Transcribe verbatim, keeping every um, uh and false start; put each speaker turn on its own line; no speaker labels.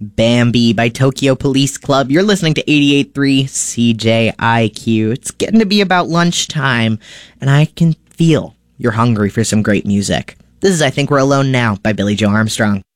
Bambi by Tokyo Police Club. You're listening to eighty-eight point three C J I Q. It's getting to be about lunchtime, and I can feel you're hungry for some great music. This is I Think We're Alone Now by Billie Joe Armstrong.